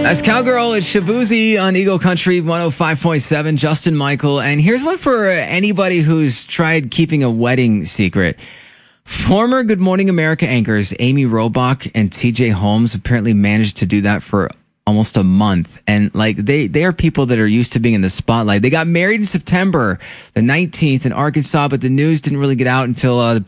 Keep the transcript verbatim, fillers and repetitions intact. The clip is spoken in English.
That's Cowgirl. It's Shabuzi on Eagle Country one oh five point seven. Justin Michael. And here's one for anybody who's tried keeping a wedding secret. Former Good Morning America anchors Amy Robach and T J Holmes apparently managed to do that for almost a month. And like they, they are people that are used to being in the spotlight. They got married in September the nineteenth in Arkansas, but the news didn't really get out until uh, the